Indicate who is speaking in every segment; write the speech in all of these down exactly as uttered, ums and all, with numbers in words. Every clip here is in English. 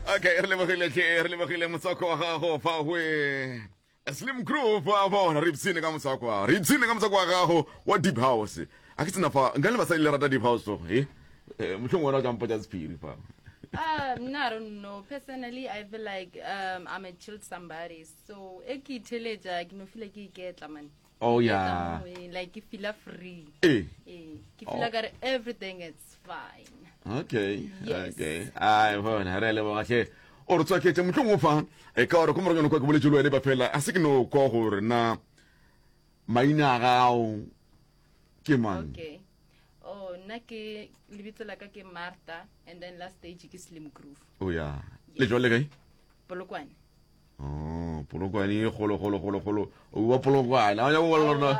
Speaker 1: Okay, re lebogile ke re lebogile motswako wa gago fa we Slim Groove wa bona re ipsine ka motswako wa re ipsine ka motswako wa gago wa Deep House a ke tsena fa ngale ba sa ile rata Deep House so eh motlhong wona ka mpotsa spiri fa
Speaker 2: Um, no, I don't know. Personally, I feel like um, I'm a chilled somebody. So, I can tell you, I feel like I get man.
Speaker 1: Oh yeah.
Speaker 2: Like you feel free.
Speaker 1: Eh.
Speaker 2: Eh. You feel like everything is fine.
Speaker 1: Okay.
Speaker 2: Yes.
Speaker 1: Okay. Ai bona re le bona ke o re tswa ke tse motlhong o fa e ka re go mo re go bole tsholo ene ba fela a se ke no go gore na maina gao ke man.
Speaker 2: Okay. Oh, nake libitso la ka ke Martha and then last stage ke Slim Groove.
Speaker 1: Oh yeah. Le jole kae?
Speaker 2: Polokwane.
Speaker 1: Oh, Polokwane golo golo golo golo. O wa Polokwane. A ya go bona.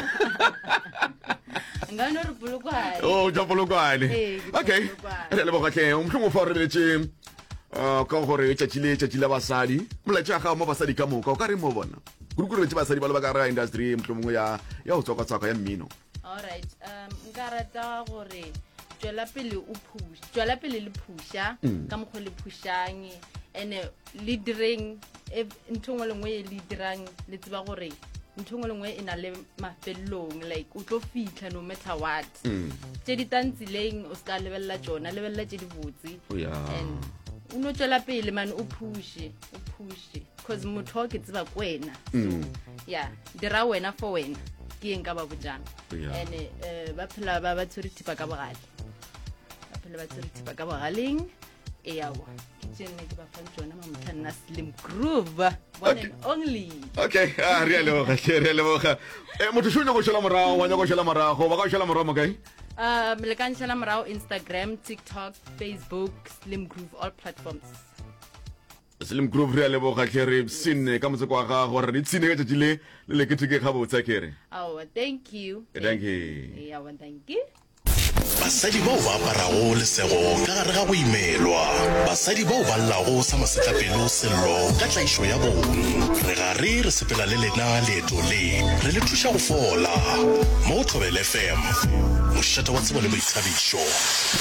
Speaker 2: Ngano re Polokwane.
Speaker 1: Oh, ja Polokwane. Okay. Re le boga ke o mhlongo fa re letse uh ka gore tšatšile tšatšile basadi. Moletša ga mo basadi ka moka o ka re mo bona. Guruguru le basadi ba le ba ka ra industry mhlongo ya ya o tsoka tsaka ya mmino.
Speaker 2: All right. Um nka rata gore tswela pele o push tswela pele le pusha ka mo go le pushang ene leadering ntongwe le ngwe le dirang le tseba gore ntongwe le ngwe ena le mafellong like o tlo fitla no matter what tse di tantsileng o ska lebella tsona lebella tse di botse and uno tswela pele man o push o push because motho ke tseba kwena so yeah dira wena for wena ke eng ka ba bojang ene ba phela ba ba tshoritipa ka bogale ba phela ba tshoritipa ka bogaleng e yawa ke tsene ke ba fa tsona ma mothanna Slim Groove one and only.
Speaker 1: Okay, ah re le ga ke re le boga e motho shone go shela morago wa go shela morago ba ka shela morago mo kae
Speaker 2: um le kan shela morago Instagram, TikTok, Facebook, Slim Groove, all platforms.
Speaker 1: Slim Groove re le boga ke re sine ka motse kwa ga gore re tsine ka tšile le le ke tike ga botsa ke re
Speaker 2: oh thank you
Speaker 1: thank you
Speaker 2: yeah one thank you.
Speaker 3: Basadi bao ba aparago lesego ka gare ga go imelwa basadi bao ba llago sa masetlapelo sello ka tlaišo ya bong re ga re re sepela le lena leeto le re le thuša go fola mo Thobela F M mošate wa tsebo le boithabišo.